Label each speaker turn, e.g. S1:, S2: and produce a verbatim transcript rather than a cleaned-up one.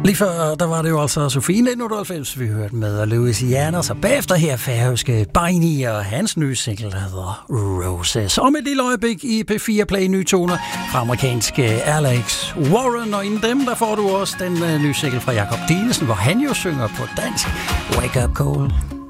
S1: Lige før, der var det jo altså Sofie nitten otteoghalvfems, vi hørte med Louisiana, så bagefter her færøske Beini og hans nye single, der hedder Roses. Om et lille øjeblik i P fire Play nye toner fra amerikanske Alex Warren, og inden dem, der får du også den uh, nye single fra Jakob Dinesen, hvor han jo synger på dansk Wake Up Call.